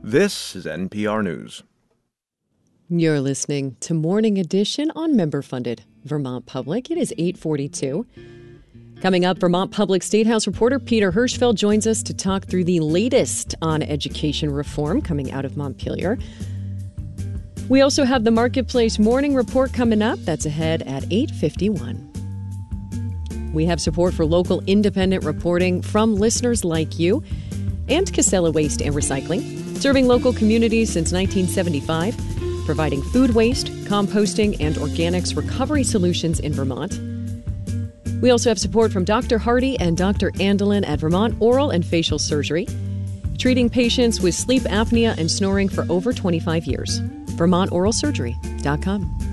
This is NPR News. You're listening to Morning Edition on member-funded Vermont Public. It is 8:42. Coming up, Vermont Public State House reporter Peter Hirschfeld joins us to talk through the latest on education reform coming out of Montpelier. We also have the Marketplace Morning Report coming up. That's ahead at 8:51. We have support for local independent reporting from listeners like you and Casella Waste and Recycling, serving local communities since 1975, providing food waste, composting, and organics recovery solutions in Vermont. We also have support from Dr. Hardy and Dr. Andelin at Vermont Oral and Facial Surgery, treating patients with sleep apnea and snoring for over 25 years. VermontOralSurgery.com.